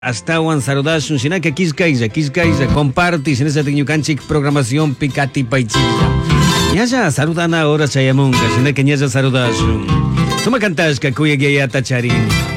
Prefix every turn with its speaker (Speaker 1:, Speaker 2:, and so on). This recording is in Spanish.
Speaker 1: Astawan saludashun shinaka kiskaylla comparti sinasa tiñukanchik programación Pikati Paychilla. Ñalla saludana ahora chayamunga shinaka ñalla saludashun. Suma cantashka kuyagayata charin.